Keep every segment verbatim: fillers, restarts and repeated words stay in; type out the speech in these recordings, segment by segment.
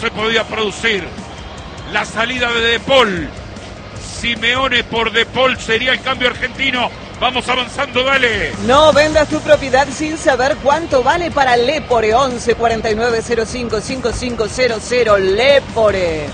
se podía producir. La salida de De Paul. Simeone por De Paul sería el cambio argentino. Vamos avanzando, dale. No vendas tu propiedad sin saber cuánto vale para Lepore. once cuarenta y nueve cero cinco cinco cinco cero cero. Lepore.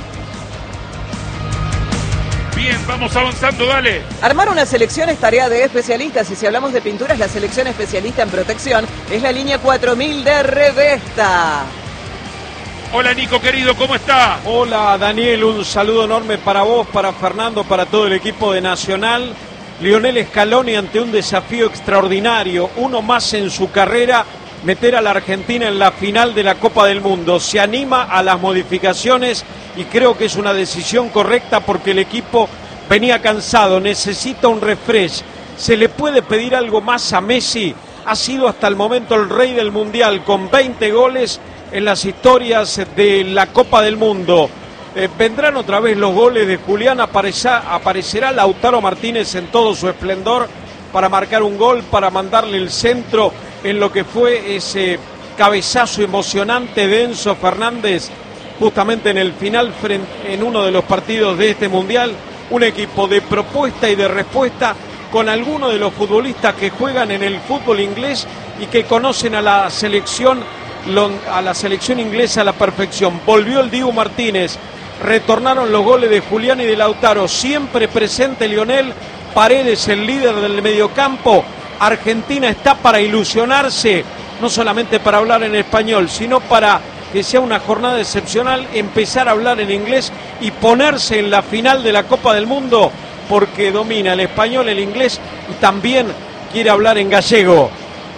Bien, vamos avanzando, dale. Armar una selección es tarea de especialistas y si hablamos de pinturas, la selección especialista en protección es la línea cuatro mil de Revesta. Hola Nico querido, ¿cómo está? Hola Daniel, un saludo enorme para vos, para Fernando, para todo el equipo de Nacional. Lionel Scaloni ante un desafío extraordinario, uno más en su carrera, meter a la Argentina en la final de la Copa del Mundo. Se anima a las modificaciones y creo que es una decisión correcta porque el equipo venía cansado, necesita un refresh. ¿Se le puede pedir algo más a Messi? Ha sido hasta el momento el rey del Mundial con veinte goles en las historias de la Copa del Mundo. Eh, vendrán otra vez los goles de Julián, aparecerá, aparecerá Lautaro Martínez en todo su esplendor para marcar un gol, para mandarle el centro en lo que fue ese cabezazo emocionante de Enzo Fernández justamente en el final frente, en uno de los partidos de este Mundial. Un equipo de propuesta y de respuesta con algunos de los futbolistas que juegan en el fútbol inglés y que conocen a la selección, a la selección inglesa a la perfección. Volvió el Dibu Martínez. Retornaron los goles de Julián y de Lautaro. Siempre presente Lionel. Paredes, el líder del mediocampo. Argentina está para ilusionarse, no solamente para hablar en español, sino para que sea una jornada excepcional, empezar a hablar en inglés y ponerse en la final de la Copa del Mundo, porque domina el español, el inglés y también quiere hablar en gallego.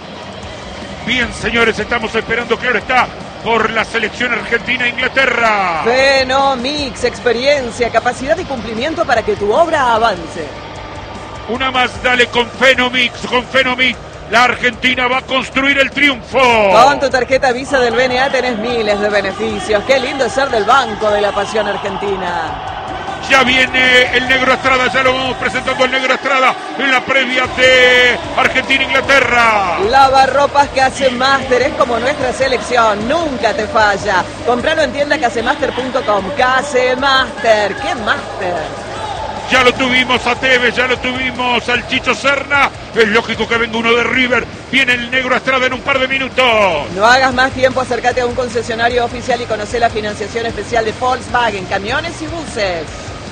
Bien, señores, estamos esperando, claro está, por la selección argentina e Inglaterra. Fenomix, experiencia, capacidad y cumplimiento para que tu obra avance. Una más, dale con Fenomix, con Fenomix. La Argentina va a construir el triunfo. Con tu tarjeta Visa del B N A tenés miles de beneficios. Qué lindo es ser del Banco de la Pasión Argentina. Ya viene el Negro Estrada, ya lo vamos presentando el Negro Estrada en la previa de Argentina-Inglaterra. Lavarropas Casemaster es como nuestra selección, nunca te falla. Compralo en tienda casemaster punto com. Casemaster, ¿qué máster? Ya lo tuvimos a Tevez, ya lo tuvimos al Chicho Serna. Es lógico que venga uno de River. Viene el Negro Estrada en un par de minutos. No hagas más tiempo, acércate a un concesionario oficial y conoce la financiación especial de Volkswagen, camiones y buses.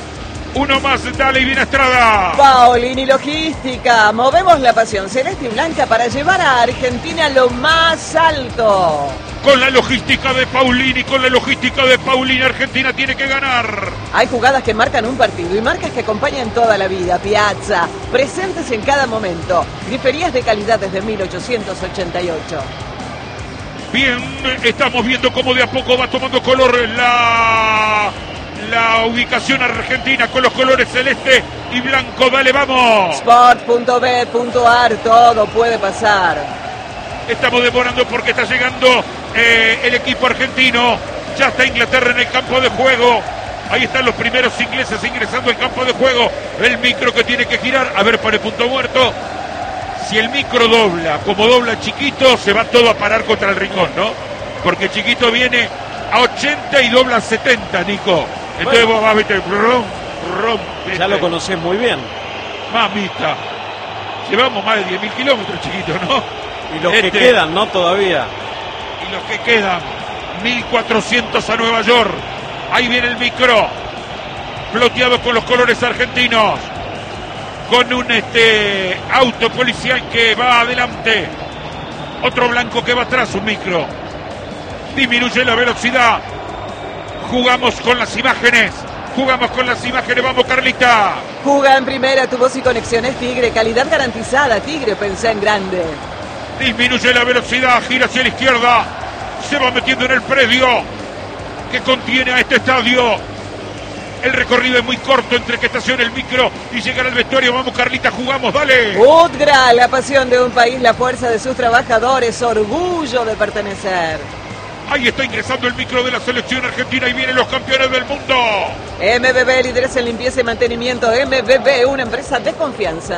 Uno más, dale y viene Estrada. Paolini Logística. Movemos la pasión celeste y blanca para llevar a Argentina a lo más alto. Con la logística de Paulini, con la logística de Paulini, Argentina tiene que ganar. Hay jugadas que marcan un partido y marcas que acompañan toda la vida. Piazza, presentes en cada momento. Griferías de calidad desde mil ochocientos ochenta y ocho. Bien, estamos viendo cómo de a poco va tomando color la... la ubicación argentina con los colores celeste y blanco. Dale, vamos. Sport punto bet punto ar, todo puede pasar. Estamos demorando porque está llegando eh, el equipo argentino. Ya está Inglaterra en el campo de juego. Ahí están los primeros ingleses ingresando al campo de juego. El micro que tiene que girar. A ver, para el punto muerto. Si el micro dobla, como dobla Chiquito, se va todo a parar contra el rincón, ¿no? Porque Chiquito viene a ochenta y dobla a setenta, Nico. Entonces bueno, vos vas a ver, rom, rom, ya lo conocés muy bien. Mamita. Llevamos más de diez mil kilómetros, Chiquito, ¿no? Y los este, que quedan, ¿no? Todavía. Y los que quedan, mil cuatrocientos a Nueva York. Ahí viene el micro. Floteado con los colores argentinos. Con un este auto policial que va adelante. Otro blanco que va atrás, un micro. Disminuye la velocidad. Jugamos con las imágenes. Jugamos con las imágenes. Vamos, Carlita. Juga en primera, tu voz y conexiones Tigre. Calidad garantizada. Tigre, pensá en grande. Disminuye la velocidad. Gira hacia la izquierda. Se va metiendo en el predio que contiene a este estadio. El recorrido es muy corto entre que estacione el micro y llegar al vestuario. Vamos, Carlita, jugamos, dale. Udgra, la pasión de un país, la fuerza de sus trabajadores, orgullo de pertenecer. Ahí está ingresando el micro de la selección argentina y vienen los campeones del mundo. M B B, líderes en limpieza y mantenimiento. M B B, una empresa de confianza.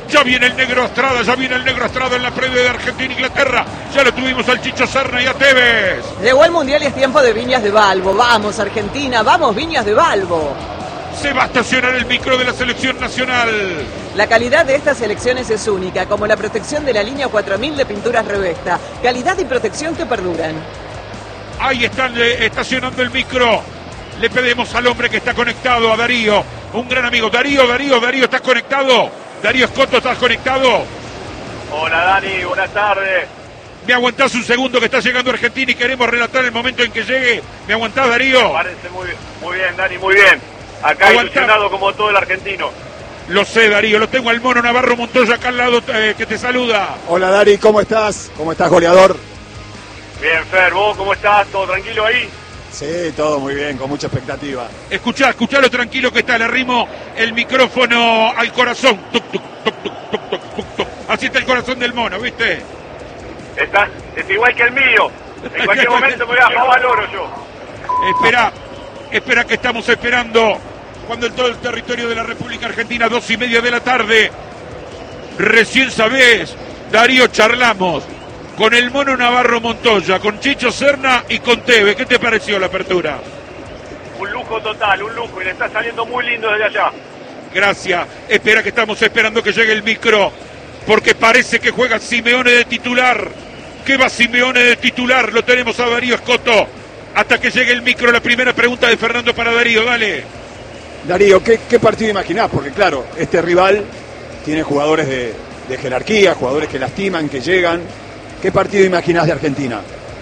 Ya viene el negro Estrada, ya viene el negro Estrada en la previa de Argentina-Inglaterra. Ya lo tuvimos al Chicho Serna y a Tevez. Llegó el Mundial y es tiempo de Viñas de Balbo. Vamos, Argentina, vamos, Viñas de Balbo. Se va a estacionar el micro de la selección nacional. La calidad de estas selecciones es única, como la protección de la línea cuatro mil de pinturas Revesta. Calidad y protección que perduran. Ahí están eh, estacionando el micro. Le pedimos al hombre que está conectado, a Darío, un gran amigo. Darío, Darío, Darío, ¿estás conectado? Darío Escoto, ¿estás conectado? Hola Dani, buenas tardes. ¿Me aguantás un segundo que está llegando Argentina y queremos relatar el momento en que llegue? ¿Me aguantás, Darío? Me parece muy, muy bien, Dani, muy bien. Acá Aguantá. Ilusionado como todo el argentino. Lo sé, Darío, lo tengo al mono Navarro Montoya acá al lado eh, que te saluda. Hola Dari, ¿cómo estás? ¿Cómo estás, goleador? Bien, Fer, ¿vos cómo estás? ¿Todo tranquilo ahí? Sí, todo muy bien, con mucha expectativa. Escuchá, escuchá lo tranquilo que está, le arrimo el micrófono al corazón. Tuc, tuc, tuc, tuc, tuc, tuc, tuc, tuc. Así está el corazón del mono, ¿viste? Está, está igual que el mío. En cualquier momento me voy a jugar al oro yo. Espera, espera que estamos esperando cuando en todo el territorio de la República Argentina, dos y media de la tarde, recién sabés, Darío, charlamos con el mono Navarro Montoya, con Chicho Serna y con Tevez. ¿Qué te pareció la apertura? Un lujo total, un lujo, y le está saliendo muy lindo desde allá. Gracias. Espera que estamos esperando que llegue el micro, porque parece que juega Simeone de titular. ¿Qué va Simeone de titular? Lo tenemos a Darío Escoto. Hasta que llegue el micro, la primera pregunta de Fernando para Darío, dale. Darío, ¿qué, qué partido imaginás? Porque claro, este rival tiene jugadores de, de jerarquía, jugadores que lastiman, que llegan. ¿Qué partido imaginás de Argentina?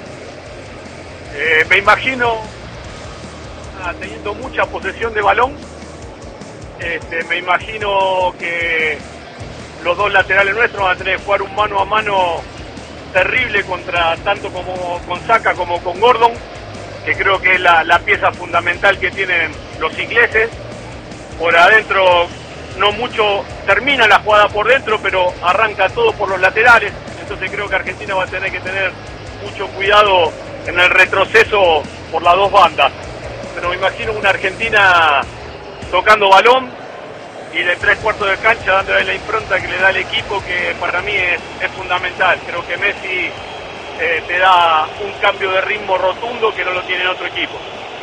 Eh, me imagino ah, teniendo mucha posesión de balón. Este, me imagino que los dos laterales nuestros van a tener que jugar un mano a mano terrible contra tanto como con Saka como con Gordon, que creo que es la, la pieza fundamental que tienen los ingleses. Por adentro no mucho termina la jugada por dentro, pero arranca todo por los laterales. Entonces creo que Argentina va a tener que tener mucho cuidado en el retroceso por las dos bandas. Pero me imagino una Argentina tocando balón y de tres cuartos de cancha dándole la impronta que le da el equipo, que para mí es, es fundamental. Creo que Messi eh, te da un cambio de ritmo rotundo que no lo tiene en otro equipo.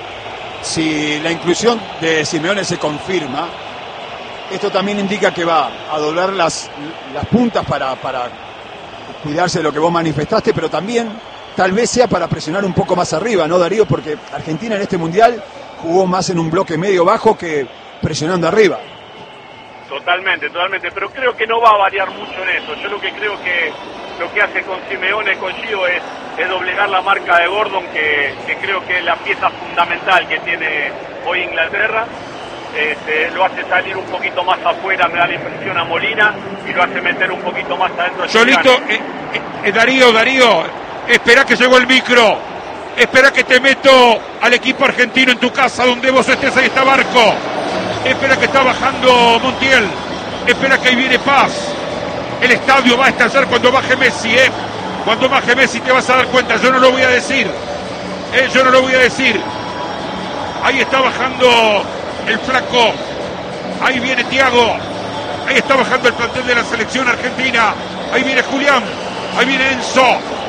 Si la inclusión de Simeone se confirma, esto también indica que va a doblar las, las puntas para, para cuidarse de lo que vos manifestaste, pero también tal vez sea para presionar un poco más arriba, ¿no, Darío? Porque Argentina en este Mundial jugó más en un bloque medio-bajo que presionando arriba. Totalmente, totalmente, pero creo que no va a variar mucho en eso. Yo lo que creo que lo que hace con Simeone, con Gio, es, es doblegar la marca de Gordon, que, que creo que es la pieza fundamental que tiene hoy Inglaterra. Este, lo hace salir un poquito más afuera, me da la impresión, a Molina, y lo hace meter un poquito más adentro. Solito, eh, eh, Darío, Darío, espera que llegó el micro, espera que te meto al equipo argentino en tu casa, donde vos estés, ahí está Barco, espera que está bajando Montiel, espera que ahí viene Paz, el estadio va a estallar cuando baje Messi, eh, cuando baje Messi te vas a dar cuenta, yo no lo voy a decir, eh, yo no lo voy a decir, ahí está bajando el flaco, ahí viene Thiago, ahí está bajando el plantel de la selección argentina, ahí viene Julián, ahí viene Enzo,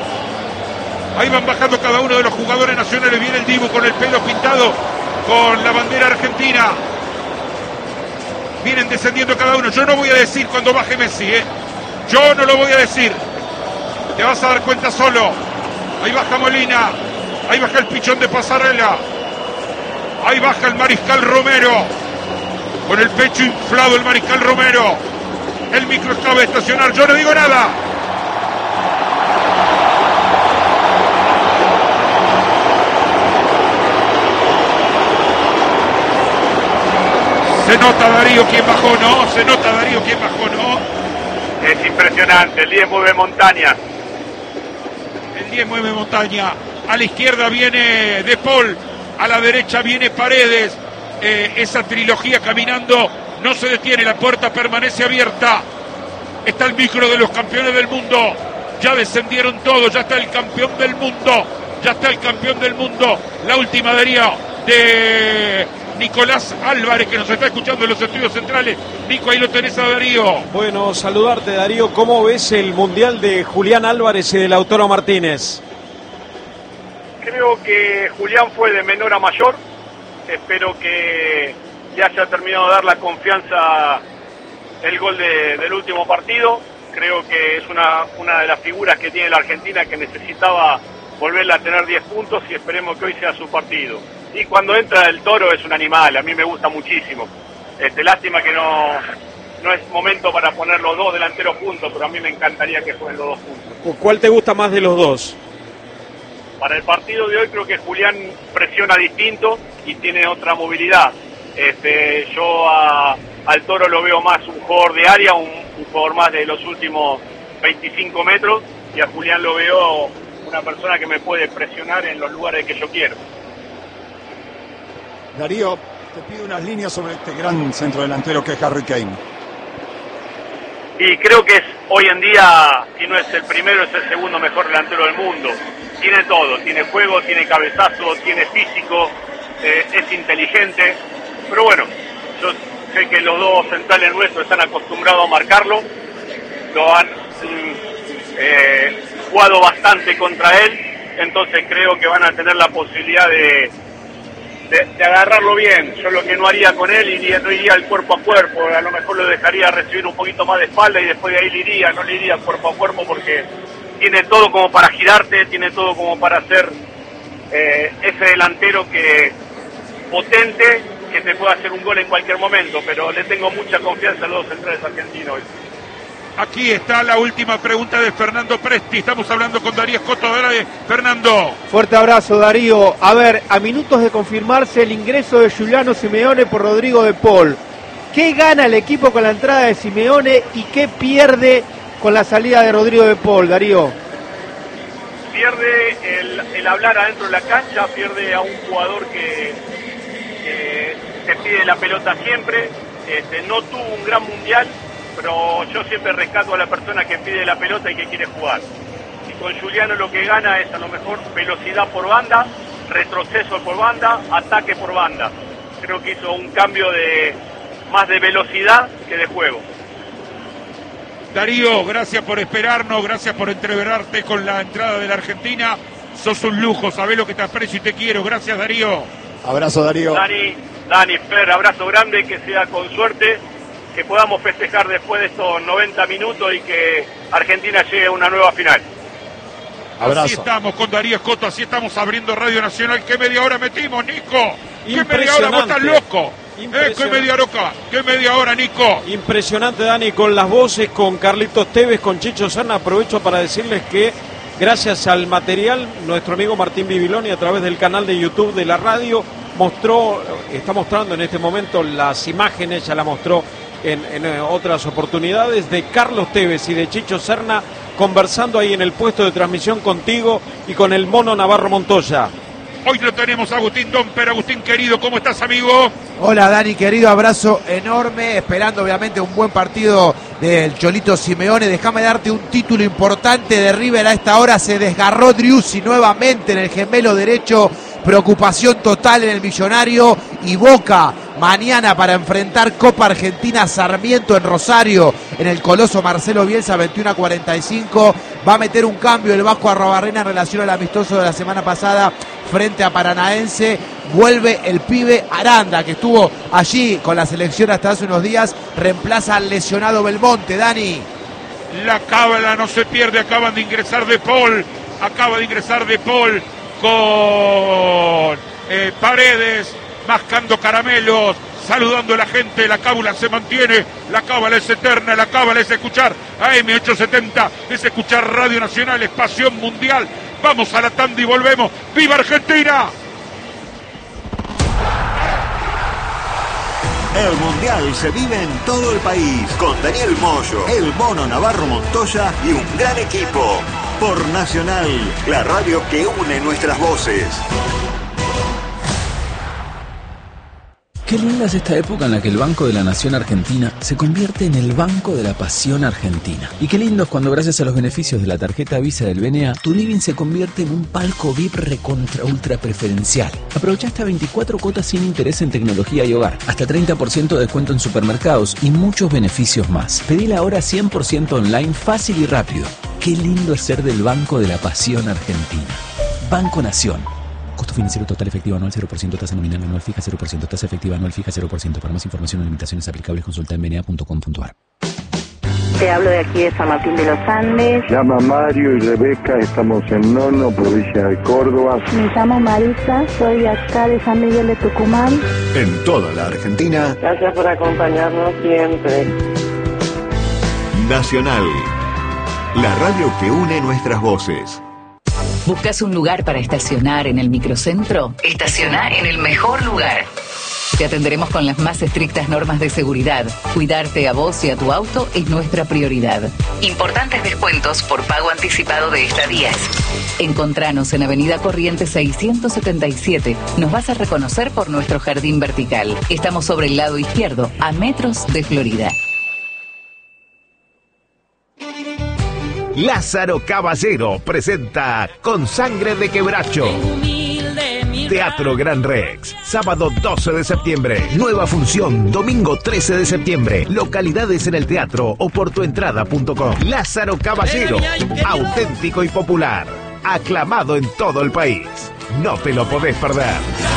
ahí van bajando cada uno de los jugadores nacionales, viene el Dibu con el pelo pintado con la bandera argentina, vienen descendiendo cada uno. Yo no voy a decir cuando baje Messi, ¿eh? Yo no lo voy a decir, te vas a dar cuenta solo. Ahí baja Molina, ahí baja el pichón de Pasarela, ahí baja el Mariscal Romero, con el pecho inflado el Mariscal Romero. El micro acaba de estacionar, yo no digo nada. Se nota Darío quién bajó, ¿no? Se nota Darío quién bajó, ¿no? Es impresionante, el diez mueve montaña. El diez mueve montaña. A la izquierda viene De Paul, a la derecha viene Paredes. Eh, esa trilogía caminando no se detiene, la puerta permanece abierta. Está el micro de los campeones del mundo. Ya descendieron todos, ya está el campeón del mundo. Ya está el campeón del mundo. La última Darío de Nicolás Álvarez, que nos está escuchando en los estudios centrales. Nico, ahí lo tenés a Darío. Bueno, saludarte, Darío. ¿Cómo ves el Mundial de Julián Álvarez y de Lautaro Martínez? Creo que Julián fue de menor a mayor. Espero que le haya terminado de dar la confianza el gol de, del último partido. Creo que es una, una de las figuras que tiene la Argentina, que necesitaba volverla a tener diez puntos, y esperemos que hoy sea su partido. Y cuando entra el Toro es un animal, a mí me gusta muchísimo. Este, lástima que no, no es momento para poner los dos delanteros juntos, pero a mí me encantaría que jueguen los dos juntos. ¿Cuál te gusta más de los dos? Para el partido de hoy creo que Julián presiona distinto y tiene otra movilidad. Este, yo a, al Toro lo veo más un jugador de área, un, un jugador más de los últimos veinticinco metros, y a Julián lo veo una persona que me puede presionar en los lugares que yo quiero. Darío, te pido unas líneas sobre este gran centrodelantero que es Harry Kane. Y creo que es hoy en día, si no es el primero, es el segundo mejor delantero del mundo. Tiene todo, tiene juego, tiene cabezazo, tiene físico, eh, es inteligente. Pero bueno, yo sé que los dos centrales nuestros están acostumbrados a marcarlo. Lo han eh, jugado bastante contra él, entonces creo que van a tener la posibilidad de, de, de agarrarlo bien. Yo lo que no haría con él, iría, no iría al cuerpo a cuerpo, a lo mejor lo dejaría recibir un poquito más de espalda y después de ahí le iría, no le iría cuerpo a cuerpo, porque tiene todo como para girarte, tiene todo como para ser eh, ese delantero que potente, que te puede hacer un gol en cualquier momento, pero le tengo mucha confianza a los dos centrales argentinos. Aquí está la última pregunta de Fernando Presti. Estamos hablando con Darío Escoto. Fernando. Fuerte abrazo, Darío. A ver, a minutos de confirmarse el ingreso de Giuliano Simeone por Rodrigo de Paul, ¿qué gana el equipo con la entrada de Simeone y qué pierde con la salida de Rodrigo de Paul, Darío? Pierde el, el hablar adentro de la cancha, pierde a un jugador que, que te pide la pelota siempre. Este, no tuvo un gran mundial, pero yo siempre rescato a la persona que pide la pelota y que quiere jugar. Y con Giuliano lo que gana es a lo mejor velocidad por banda, retroceso por banda, ataque por banda. Creo que hizo un cambio de más de velocidad que de juego. Darío, gracias por esperarnos, gracias por entreverarte con la entrada de la Argentina. Sos un lujo, sabés lo que te aprecio y te quiero. Gracias, Darío. Abrazo, Darío. Dani, Dani, Fer, abrazo grande, que sea con suerte, que podamos festejar después de estos noventa minutos y que Argentina llegue a una nueva final. Abrazo. Así estamos con Darío Escoto, así estamos abriendo Radio Nacional. ¿Qué media hora metimos, Nico? ¿Qué media hora? Vos estás loco. Eh, ¿Qué media hora? ¿Qué media hora, Nico? Impresionante, Dani, con las voces, con Carlitos Tevez, con Chicho Serna. Aprovecho para decirles que gracias al material, nuestro amigo Martín Bibiloni, a través del canal de YouTube de la radio, mostró, está mostrando en este momento las imágenes, ya la mostró en, en otras oportunidades, de Carlos Tevez y de Chicho Serna conversando ahí en el puesto de transmisión contigo y con el Mono Navarro Montoya. Hoy lo tenemos a Agustín Domper. Agustín, querido, ¿cómo estás, amigo? Hola, Dani, querido, abrazo enorme, esperando obviamente un buen partido del Cholito Simeone. Déjame darte un título importante de River. A esta hora se desgarró Driussi nuevamente en el gemelo derecho. Preocupación total en el Millonario. Y Boca mañana para enfrentar Copa Argentina Sarmiento en Rosario, en el Coloso Marcelo Bielsa, veintiuno a cuarenta y cinco. Va a meter un cambio el Vasco Arrobarrena en relación al amistoso de la semana pasada frente a Paranaense. Vuelve el pibe Aranda, que estuvo allí con la selección hasta hace unos días. Reemplaza al lesionado Belmonte, Dani. La cábala no se pierde, acaban de ingresar De Paul. Acaba de ingresar De Paul con eh, Paredes, mascando caramelos, saludando a la gente. La cábala se mantiene, la cábala es eterna, la cábala es escuchar A M ochocientos setenta, es escuchar Radio Nacional, es pasión mundial. Vamos a la tanda y volvemos. ¡Viva Argentina! El Mundial se vive en todo el país, con Daniel Moyo, el Mono Navarro Montoya y un gran equipo. Por Nacional, la radio que une nuestras voces. Qué linda es esta época en la que el Banco de la Nación Argentina se convierte en el Banco de la Pasión Argentina. Y qué lindo es cuando gracias a los beneficios de la tarjeta Visa del B N A, tu living se convierte en un palco V I P recontra ultra preferencial. Aprovecha hasta veinticuatro cuotas sin interés en tecnología y hogar, hasta treinta por ciento de descuento en supermercados y muchos beneficios más. Pedila ahora cien por ciento online, fácil y rápido. Qué lindo es ser del Banco de la Pasión Argentina. Banco Nación. Costo financiero total efectivo anual cero por ciento, tasa nominal anual fija cero por ciento, tasa efectiva anual fija cero por ciento. Para más información o limitaciones aplicables consulta en b n a punto com punto a r. Te hablo de aquí de San Martín de los Andes. Me llama Mario y Rebeca, estamos en Nono, provincia de Córdoba. Me llamo Marisa, soy de acá de San Miguel de Tucumán. En toda la Argentina. Gracias por acompañarnos siempre. Nacional, la radio que une nuestras voces. ¿Buscas un lugar para estacionar en el microcentro? Estaciona en el mejor lugar. Te atenderemos con las más estrictas normas de seguridad. Cuidarte a vos y a tu auto es nuestra prioridad. Importantes descuentos por pago anticipado de estadías. Encontranos en Avenida Corrientes seiscientos setenta y siete. Nos vas a reconocer por nuestro jardín vertical. Estamos sobre el lado izquierdo, a metros de Florida. Lázaro Caballero presenta Con Sangre de Quebracho. Teatro Gran Rex, sábado doce de septiembre. Nueva función, domingo trece de septiembre. Localidades en el teatro o por tuentrada punto com. Lázaro Caballero, auténtico y popular. Aclamado en todo el país. No te lo podés perder.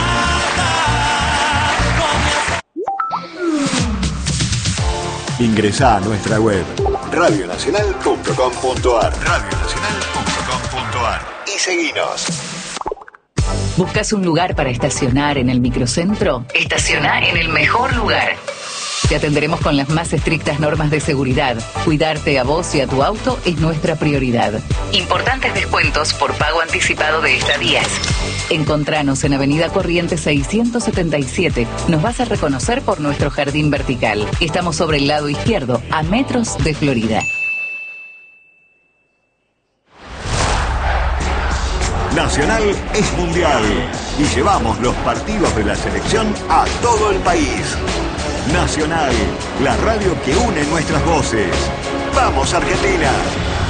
Ingresá a nuestra web radio nacional punto com punto a r radio nacional punto com punto a r y seguinos. ¿Buscas un lugar para estacionar en el microcentro? Estaciona en el mejor lugar. Te atenderemos con las más estrictas normas de seguridad. Cuidarte a vos y a tu auto es nuestra prioridad. Importantes descuentos por pago anticipado de estadías. Encontranos en Avenida Corrientes seiscientos setenta y siete. Nos vas a reconocer por nuestro jardín vertical. Estamos sobre el lado izquierdo, a metros de Florida. Nacional es mundial y llevamos los partidos de la selección a todo el país. Nacional, la radio que une nuestras voces. ¡Vamos, Argentina!